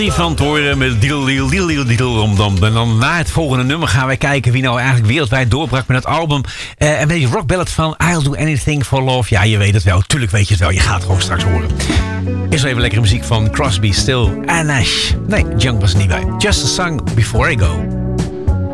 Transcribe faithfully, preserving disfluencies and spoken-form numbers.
Ozzy van het horen met Diddle Diddle Diddle Diddle Dom Dom. En dan na het volgende nummer gaan wij kijken wie nou eigenlijk wereldwijd doorbrak met het album. Uh, een beetje rockballad van I'll Do Anything for Love. Ja, je weet het wel. Tuurlijk weet je het wel. Je gaat het gewoon straks horen. Is er even lekkere muziek van Crosby, Still en Nash. Nee, Young was er niet bij. Just a Song Before I Go.